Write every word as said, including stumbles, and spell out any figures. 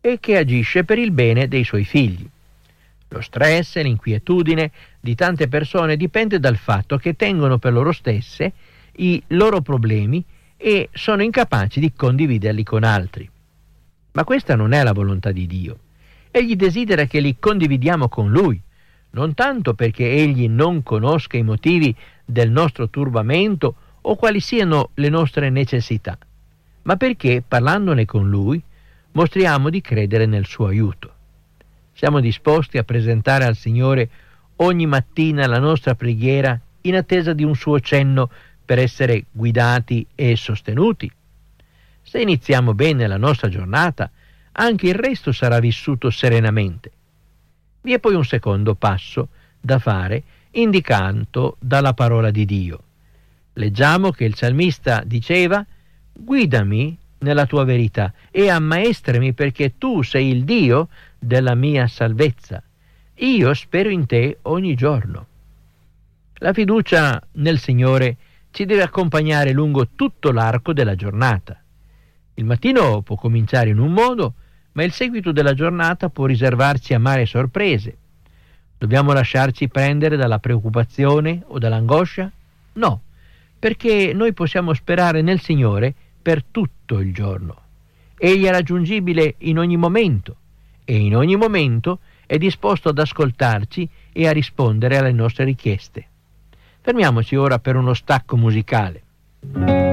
e che agisce per il bene dei suoi figli. Lo stress e l'inquietudine di tante persone dipende dal fatto che tengono per loro stesse i loro problemi e sono incapaci di condividerli con altri. Ma questa non è la volontà di Dio. Egli desidera che li condividiamo con Lui, non tanto perché Egli non conosca i motivi del nostro turbamento o quali siano le nostre necessità, ma perché, parlandone con Lui, mostriamo di credere nel suo aiuto. Siamo disposti a presentare al Signore ogni mattina la nostra preghiera in attesa di un suo cenno per essere guidati e sostenuti. Se iniziamo bene la nostra giornata, anche il resto sarà vissuto serenamente. Vi è poi un secondo passo da fare, indicato dalla parola di Dio. Leggiamo che il salmista diceva: guidami nella tua verità e ammaestrami, perché tu sei il Dio della mia salvezza. Io spero in te ogni giorno. La fiducia nel Signore ci deve accompagnare lungo tutto l'arco della giornata. Il mattino può cominciare in un modo, ma il seguito della giornata può riservarci amare sorprese. Dobbiamo lasciarci prendere dalla preoccupazione o dall'angoscia? No, perché noi possiamo sperare nel Signore per tutto il giorno. Egli è raggiungibile in ogni momento e in ogni momento è disposto ad ascoltarci e a rispondere alle nostre richieste. Fermiamoci ora per uno stacco musicale.